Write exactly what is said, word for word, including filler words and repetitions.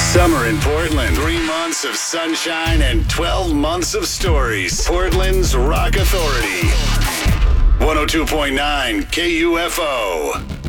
Summer in Portland. Three months of sunshine and twelve months of stories. Portland's Rock Authority. one oh two point nine K U F O.